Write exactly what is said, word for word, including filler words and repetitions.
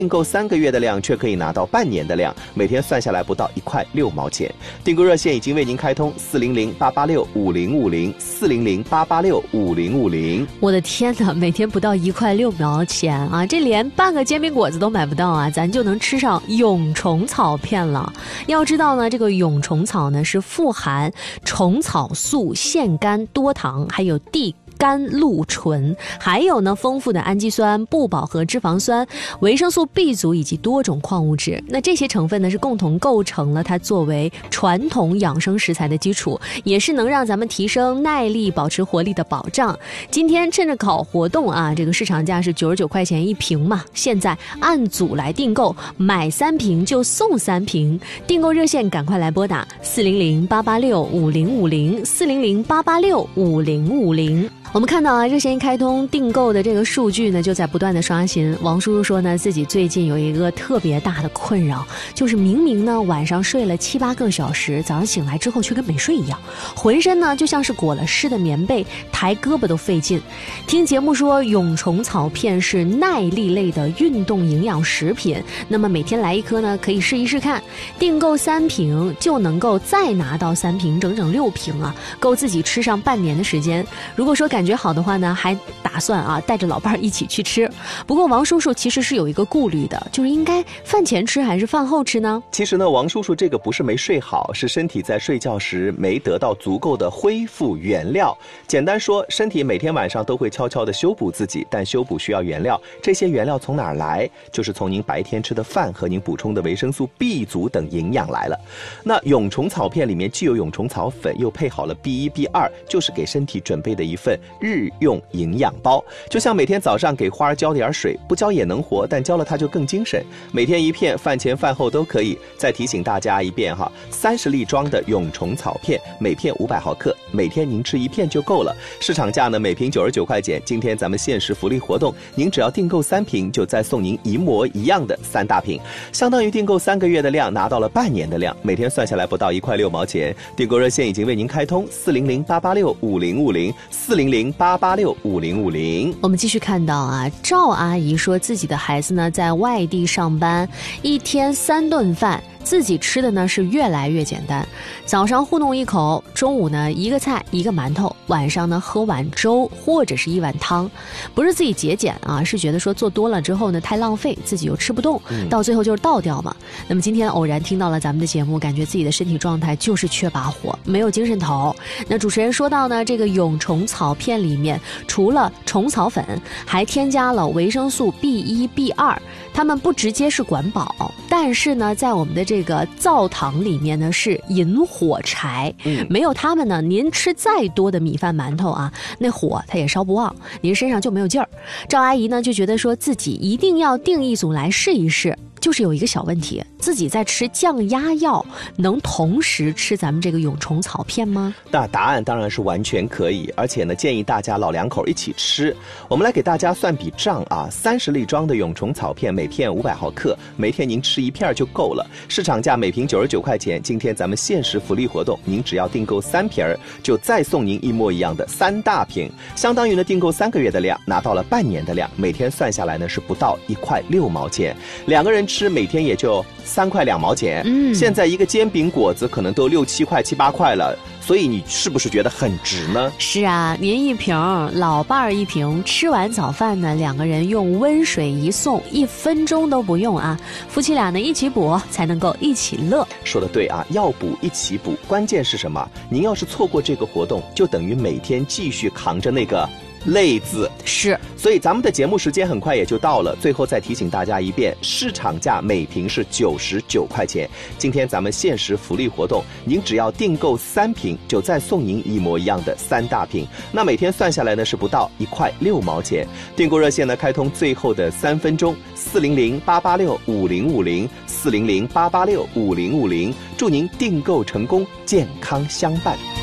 订购三个月的量，却可以拿到半年的量，每天算下来不到一块六毛钱。订购热线已经为您开通四零零八八六五零五零四零零八八六五零五零。 我的天哪，每天不到一块六毛钱啊，这连半个煎饼果子都买不到啊，咱就能吃上蛹虫草片了。要知道呢，这个蛹虫草呢是富含虫草素、腺苷、多糖，还有地甘露醇，还有呢丰富的氨基酸、不饱和脂肪酸、维生素 B 族以及多种矿物质。那这些成分呢是共同构成了它作为传统养生食材的基础，也是能让咱们提升耐力、保持活力的保障。今天趁着搞活动啊，这个市场价是九十九块钱一瓶嘛，现在按组来订购，买三瓶就送三瓶。订购热线赶快来拨打四零零八八六五零五零四零零八八六五零五零。我们看到啊，热线一开通，订购的这个数据呢就在不断的刷新。王叔叔说呢，自己最近有一个特别大的困扰，就是明明呢晚上睡了七八个小时，早上醒来之后却跟没睡一样，浑身呢就像是裹了湿的棉被，抬胳膊都费劲。听节目说蛹虫草片是耐力类的运动营养食品，那么每天来一颗呢可以试一试看，订购三瓶就能够再拿到三瓶，整整六瓶啊，够自己吃上半年的时间。如果说感觉好的话呢，还打算啊带着老伴儿一起去吃。不过王叔叔其实是有一个顾虑的，就是应该饭前吃还是饭后吃呢？ 其实呢，王叔叔这个不是没睡好，是身体在睡觉时没得到足够的恢复原料。简单说，身体每天晚上都会悄悄地修补自己，但修补需要原料，这些原料从哪儿来？就是从您白天吃的饭和您补充的维生素 B 族等营养来了。那蛹虫草片里面既有蛹虫草粉，又配好了 B 一 B 二，就是给身体准备的一份日用营养包。就像每天早上给花浇点水，不浇也能活，但浇了它就更精神。每天一片，饭前饭后都可以。再提醒大家一遍哈，三十粒装的蛹虫草片，每片五百毫克，每天您吃一片就够了。市场价呢每瓶九十九块钱，今天咱们限时福利活动，您只要订购三瓶，就再送您一模一样的三大瓶，相当于订购三个月的量，拿到了半年的量，每天算下来不到一块六毛钱。订购热线已经为您开通四零零八八六五零五零四零零八八六五零五零。 我们继续看到啊，赵阿姨说自己的孩子呢在外地上班，一天三顿饭，自己吃的呢是越来越简单，早上糊弄一口，中午呢一个菜一个馒头，晚上呢喝碗粥或者是一碗汤。不是自己节俭啊，是觉得说做多了之后呢太浪费，自己又吃不动，到最后就是倒掉嘛。那么今天偶然听到了咱们的节目，感觉自己的身体状态就是缺把火，没有精神头。那主持人说到呢，这个蛹虫草片里面除了虫草粉，还添加了维生素 B 一 B 二， 它们不直接是管饱，但是呢在我们的这个灶堂里面呢是引火柴，嗯，没有它们呢，您吃再多的米饭馒头啊，那火它也烧不旺，您身上就没有劲儿。赵阿姨呢就觉得说自己一定要订一组来试一试，就是有一个小问题，自己在吃降压药，能同时吃咱们这个蛹虫草片吗？ 那答案当然是完全可以，而且呢建议大家老两口一起吃。我们来给大家算笔账啊，三十粒装的蛹虫草片，每片五百毫克，每天您吃一片就够了。市场价每瓶九十九块钱，今天咱们限时福利活动，您只要订购三瓶就再送您一模一样的三大瓶，相当于呢订购三个月的量，拿到了半年的量，每天算下来呢是不到一块六毛钱，两个人吃每天也就三块两毛钱。嗯，现在一个煎饼果子可能都六七块七八块了，所以你是不是觉得很值呢？ 是啊，您一瓶，老伴儿一瓶，吃完早饭呢，两个人用温水一送，一分钟都不用啊。夫妻俩呢一起补，才能够一起乐。 说得对啊，要补一起补，关键是什么？您要是错过这个活动，就等于每天继续扛着那个累字。 是， 所以咱们的节目时间很快也就到了，最后再提醒大家一遍，市场价每瓶是九十九块钱，今天咱们限时福利活动，您只要订购三瓶，就再送您一模一样的三大瓶，那每天算下来呢是不到一块六毛钱。订购热线呢开通最后的三分钟，四零零八八六五零五零四零零八八六五零五零，祝您订购成功，健康相伴。